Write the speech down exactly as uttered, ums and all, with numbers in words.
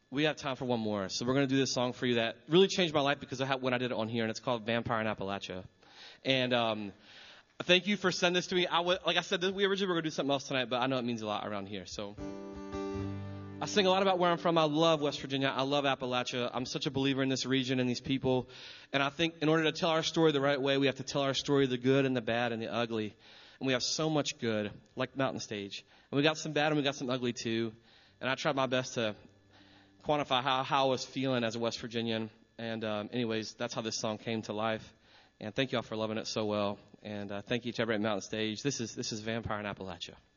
we have time for one more. So we're going to do this song for you that really changed my life because of how, when I did it on here, and it's called Vampire in Appalachia. And um, thank you for sending this to me. I w- like I said, this, we originally were going to do something else tonight, but I know it means a lot around here. So I sing a lot about where I'm from. I love West Virginia. I love Appalachia. I'm such a believer in this region and these people. And I think in order to tell our story the right way, we have to tell our story the good and the bad and the ugly. And we have so much good, like Mountain Stage. And we got some bad and we got some ugly too. And I tried my best to quantify how, how I was feeling as a West Virginian. And um, anyways, that's how this song came to life. And thank you all for loving it so well. And uh, thank you to everybody at Mountain Stage. This is this is Vampire in Appalachia.